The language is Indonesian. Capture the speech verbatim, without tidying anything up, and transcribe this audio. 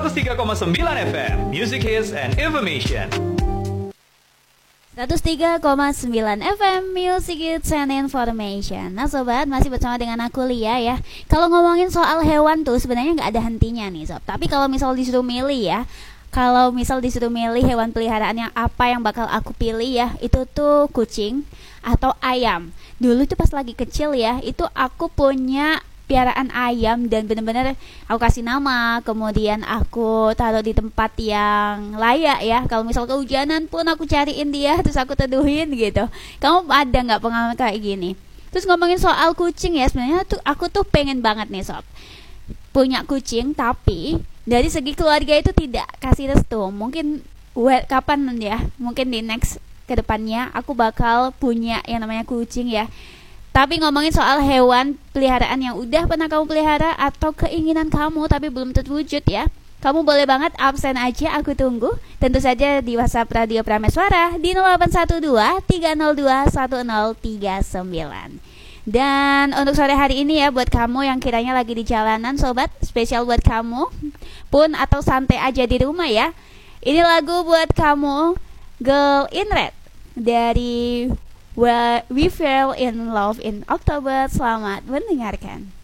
seratus tiga koma sembilan F M Music Hits and Information. seratus tiga koma sembilan F M Music Hits and Information. Nah sobat, masih bersama dengan aku Lia ya. Kalau ngomongin soal hewan tuh sebenarnya nggak ada hentinya nih sob. Tapi kalau misal disuruh milih ya, kalau misal disuruh milih hewan peliharaan yang apa yang bakal aku pilih ya, itu tuh kucing atau ayam. Dulu tuh pas lagi kecil ya, itu aku punya piaraan ayam dan bener-bener aku kasih nama, kemudian aku taruh di tempat yang layak ya. Kalau misal kehujanan pun aku cariin dia, terus aku teduhin gitu. Kamu ada nggak pengalaman kayak gini? Terus ngomongin soal kucing ya, sebenarnya tuh aku tuh pengen banget nih sob punya kucing, tapi dari segi keluarga itu tidak kasih restu. Mungkin well, kapan ya? Mungkin di next kedepannya aku bakal punya yang namanya kucing ya. Tapi ngomongin soal hewan peliharaan yang udah pernah kamu pelihara atau keinginan kamu tapi belum terwujud ya, kamu boleh banget absen aja, aku tunggu. Tentu saja di WhatsApp Radio Prameswara di nol delapan satu dua tiga nol dua satu nol tiga sembilan. Dan untuk sore hari ini ya, buat kamu yang kiranya lagi di jalanan sobat, spesial buat kamu pun atau santai aja di rumah ya. Ini lagu buat kamu, Girl in Red dari Well, We Fell in Love in October. Selamat mendengarkan.